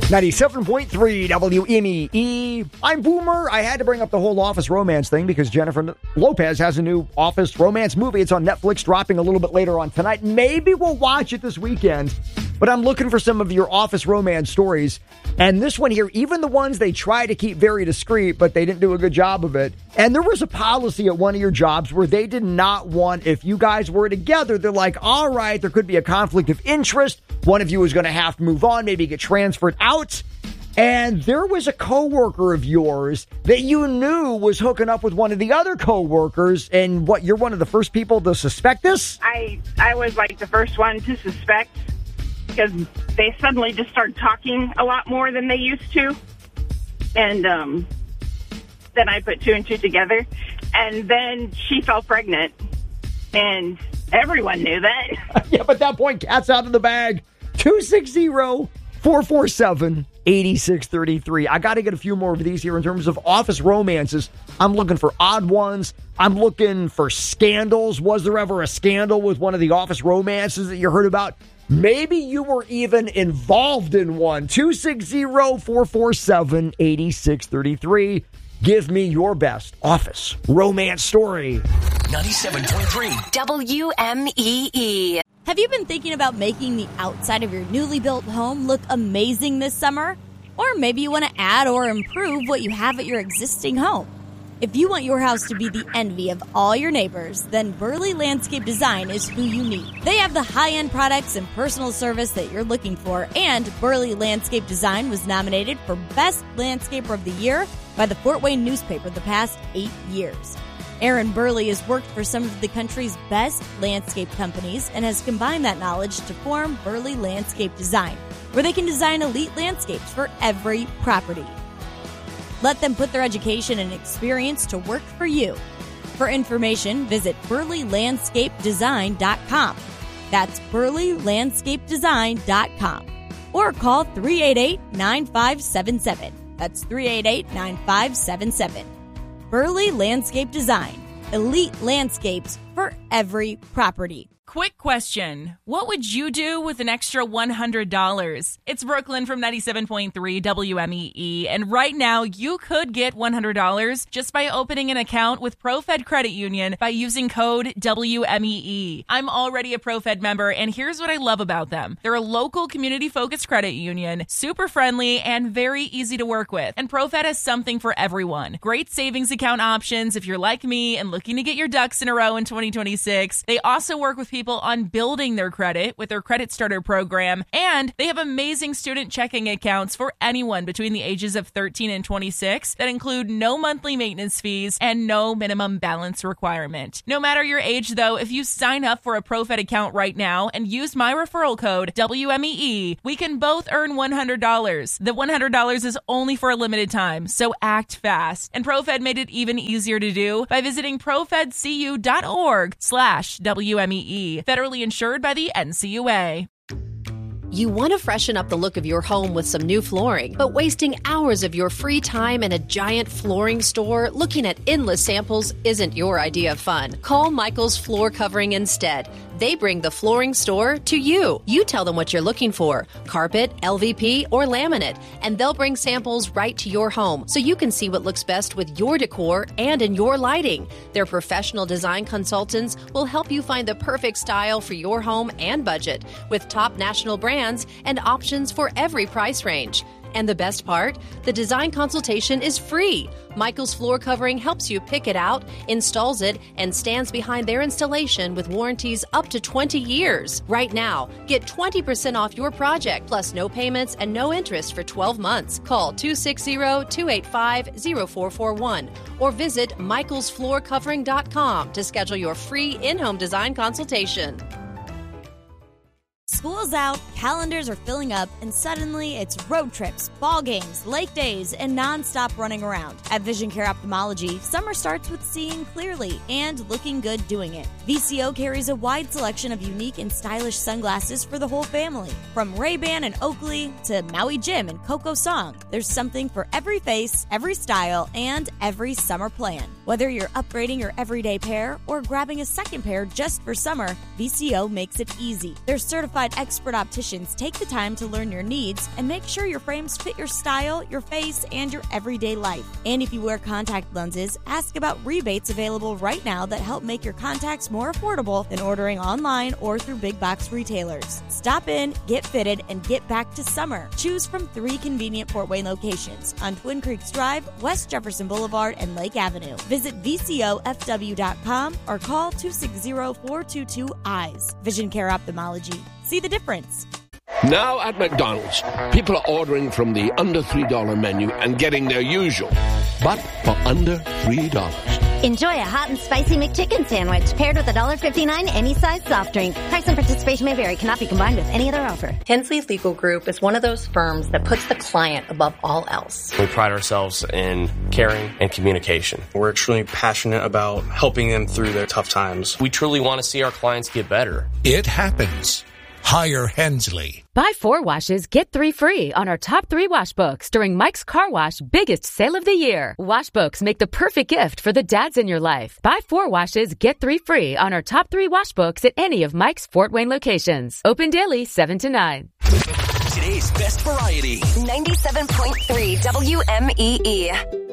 97.3 WMEE. I'm Boomer. I had to bring up the whole Office romance thing because Jennifer Lopez has a new Office romance movie. It's on Netflix, dropping a little bit later on tonight. Maybe we'll watch it this weekend. But I'm looking for some of your Office romance stories. And this one here, even the ones they try to keep very discreet, but they didn't do a good job of it. And there was a policy at one of your jobs where they did not want, if you guys were together, they're like, all right, there could be a conflict of interest. One of you is going to have to move on, maybe get transferred out. And there was a coworker of yours that you knew was hooking up with one of the other coworkers. And what, you're one of the first people to suspect this? I was like the first one to suspect because they suddenly just started talking a lot more than they used to. And then I put two and two together. And then she fell pregnant. And everyone knew that. Yeah, but at that point, cat's out of the bag. 260-447-8633. I got to get a few more of these here in terms of Office romances. I'm looking for odd ones. I'm looking for scandals. Was there ever a scandal with one of the Office romances that you heard about? Maybe you were even involved in one. 260-447-8633. Give me your best Office romance story. 97.3 WMEE. Have you been thinking about making the outside of your newly built home look amazing this summer? Or maybe you want to add or improve what you have at your existing home. If you want your house to be the envy of all your neighbors, then Burley Landscape Design is who you need. They have the high-end products and personal service that you're looking for, and Burley Landscape Design was nominated for Best Landscaper of the Year by the Fort Wayne newspaper the past 8 years. Aaron Burley has worked for some of the country's best landscape companies and has combined that knowledge to form Burley Landscape Design, where they can design elite landscapes for every property. Let them put their education and experience to work for you. For information, visit burleylandscapedesign.com. That's burleylandscapedesign.com. Or call 388-9577. That's 388-9577. Burley Landscape Design. Elite landscapes for every property. Quick question. What would you do with an extra $100? It's Brooklyn from 97.3 WMEE, and right now you could get $100 just by opening an account with ProFed Credit Union by using code WMEE. I'm already a ProFed member, and here's what I love about them. They're a local community-focused credit union, super friendly, and very easy to work with. And ProFed has something for everyone. Great savings account options if you're like me and looking to get your ducks in a row in 2026. They also work with people on building their credit with their Credit Starter program, and they have amazing student checking accounts for anyone between the ages of 13 and 26 that include no monthly maintenance fees and no minimum balance requirement. No matter your age, though, if you sign up for a ProFed account right now and use my referral code WMEE, we can both earn $100. The $100 is only for a limited time, so act fast. And ProFed made it even easier to do by visiting profedcu.org/WMEE. Federally insured by the NCUA. You want to freshen up the look of your home with some new flooring, but wasting hours of your free time in a giant flooring store looking at endless samples isn't your idea of fun. Call Michael's Floor Covering instead. They bring the flooring store to you. You tell them what you're looking for, carpet, LVP, or laminate, and they'll bring samples right to your home so you can see what looks best with your decor and in your lighting. Their professional design consultants will help you find the perfect style for your home and budget with top national brands and options for every price range. And the best part? The design consultation is free. Michael's Floor Covering helps you pick it out, installs it, and stands behind their installation with warranties up to 20 years. Right now, get 20% off your project, plus no payments and no interest for 12 months. Call 260-285-0441 or visit michaelsfloorcovering.com to schedule your free in-home design consultation. School's out, calendars are filling up, and suddenly it's road trips, ball games, lake days, and nonstop running around. At Vision Care Ophthalmology, summer starts with seeing clearly and looking good doing it. VCO carries a wide selection of unique and stylish sunglasses for the whole family. From Ray-Ban and Oakley to Maui Jim and Coco Song, there's something for every face, every style, and every summer plan. Whether you're upgrading your everyday pair or grabbing a second pair just for summer, VCO makes it easy. Their certified let expert opticians take the time to learn your needs and make sure your frames fit your style, your face, and your everyday life. And if you wear contact lenses, ask about rebates available right now that help make your contacts more affordable than ordering online or through big box retailers. Stop in, get fitted, and get back to summer. Choose from 3 convenient Fort Wayne locations on Twin Creeks Drive, West Jefferson Boulevard, and Lake Avenue. Visit VCOFW.com or call 260-422-EYES. Vision Care Ophthalmology. See the difference. Now at McDonald's, people are ordering from the under $3 menu and getting their usual, but for under $3. Enjoy a hot and spicy McChicken sandwich paired with $1.59 any size soft drink. Price and participation may vary. Cannot be combined with any other offer. Hensley Legal Group is one of those firms that puts the client above all else. We pride ourselves in caring and communication. We're extremely passionate about helping them through their tough times. We truly want to see our clients get better. It happens. Hire Hensley. Buy 4 washes, get 3 free on our top 3 wash books during Mike's Car Wash biggest sale of the year. Wash books make the perfect gift for the dads in your life. Buy 4 washes, get 3 free on our top 3 wash books at any of Mike's Fort Wayne locations. Open daily 7 to 9. Today's best variety. 97.3 WMEE.